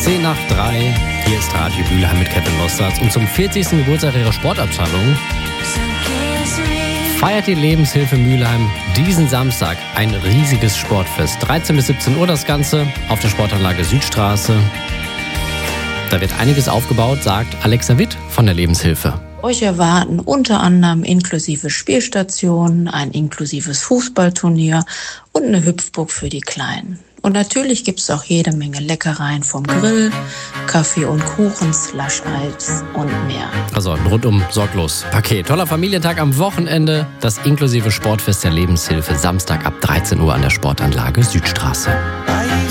3:10. Hier ist Radio Mülheim mit Kevin Losters. Und zum 40. Geburtstag ihrer Sportabteilung feiert die Lebenshilfe Mülheim diesen Samstag ein riesiges Sportfest. 13 bis 17 Uhr das Ganze auf der Sportanlage Südstraße. Da wird einiges aufgebaut, sagt Alexa Witt von der Lebenshilfe. Euch erwarten unter anderem inklusive Spielstationen, ein inklusives Fußballturnier und eine Hüpfburg für die Kleinen. Und natürlich gibt's auch jede Menge Leckereien vom Grill, Kaffee und Kuchen, Slush-Eis und mehr. Also ein rundum sorglos Paket. Toller Familientag am Wochenende. Das inklusive Sportfest der Lebenshilfe Samstag ab 13 Uhr an der Sportanlage Südstraße.